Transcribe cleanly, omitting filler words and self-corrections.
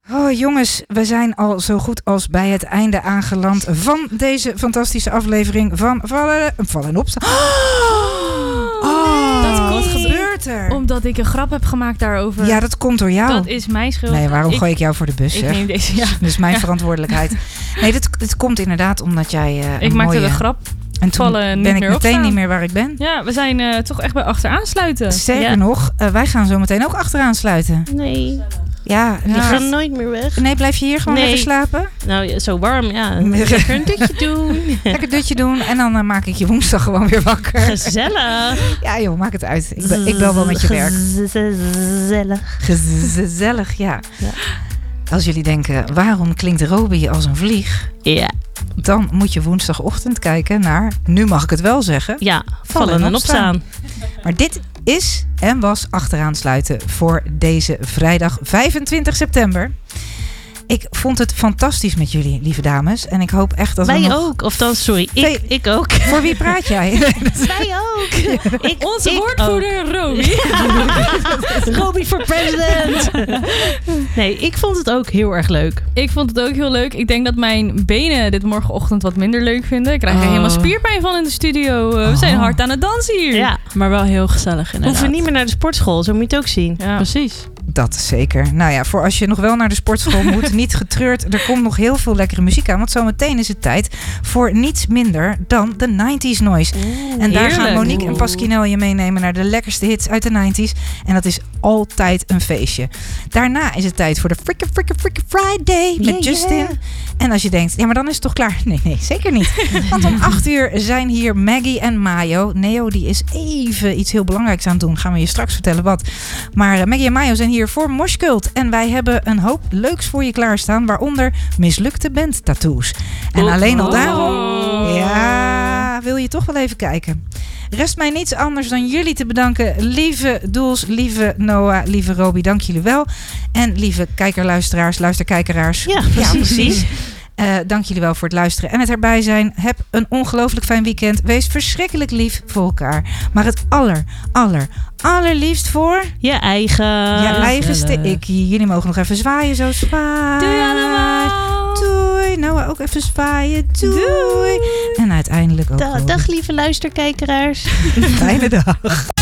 Oh jongens, we zijn al zo goed als bij het einde aangeland van deze fantastische aflevering van Vallen en Opstaan. Wat gebeurt er? Omdat ik een grap heb gemaakt daarover. Ja, dat komt door jou. Dat is mijn schuld. Nee, waarom gooi ik jou voor de bus? Ik neem deze, ja. Dat is mijn verantwoordelijkheid. Nee, dit komt inderdaad omdat jij ik maakte de grap. En toen ben ik meteen niet meer waar ik ben. Ja, we zijn toch echt bij achteraan sluiten. Sterker nog, wij gaan zo meteen ook achteraan sluiten. Nee. Ja, die gaan nooit meer weg. Nee, blijf je hier gewoon lekker slapen? Nou, zo warm, ja. Lekker een dutje doen. Lekker een dutje doen en dan maak ik je woensdag gewoon weer wakker. Gezellig. Ja joh, maak het uit. Ik bel wel met je werk. Gezellig, ja. Als jullie denken, waarom klinkt Roby als een vlieg? Ja. Dan moet je woensdagochtend kijken naar, nu mag ik het wel zeggen, ja, vallen en opstaan. Maar dit is en was achteraan sluiten voor deze vrijdag 25 september. Ik vond het fantastisch met jullie, lieve dames. En ik hoop echt dat wij ook. Of dan, sorry, ik ook. Voor wie praat jij? Wij ook. Onze woordvoerder Roby. Roby voor president. Nee, ik vond het ook heel erg leuk. Ik vond het ook heel leuk. Ik denk dat mijn benen dit morgenochtend wat minder leuk vinden. Ik krijg er helemaal spierpijn van in de studio. We zijn hard aan het dansen hier. Ja, maar wel heel gezellig inderdaad. Hoeven niet meer naar de sportschool. Zo moet je het ook zien. Ja. Precies. Dat zeker. Nou ja, voor als je nog wel naar de sportschool moet, niet getreurd. Er komt nog heel veel lekkere muziek aan. Want zometeen is het tijd voor niets minder dan de 90s Noise. En daar gaan Monique en Pasquinel je meenemen naar de lekkerste hits uit de 90s. En dat is altijd een feestje. Daarna is het tijd voor de Freakin' Friday met Justin. Yeah. En als je denkt, ja, maar dan is het toch klaar? Nee, zeker niet. Want om 8:00 zijn hier Maggie en Mayo. Neo, die is even iets heel belangrijks aan het doen. Gaan we je straks vertellen wat. Maar Maggie en Mayo zijn hier voor Moshcult. En wij hebben een hoop leuks voor je klaarstaan. Waaronder mislukte bandtattoos. En alleen al daarom, ja, wil je toch wel even kijken. Rest mij niets anders dan jullie te bedanken. Lieve Doels, lieve Noah, lieve Roby, dank jullie wel. En lieve luisterkijkeraars. Ja, precies. Dank jullie wel voor het luisteren en het erbij zijn. Heb een ongelooflijk fijn weekend. Wees verschrikkelijk lief voor elkaar. Maar het allerliefst voor je eigenste ikkie. Jullie mogen nog even zwaaien. Zo zwaaien. Doei allemaal. Doei. Nou, ook even zwaaien. Doei. En uiteindelijk ook. Dag lieve luisterkijkeraars. Fijne dag.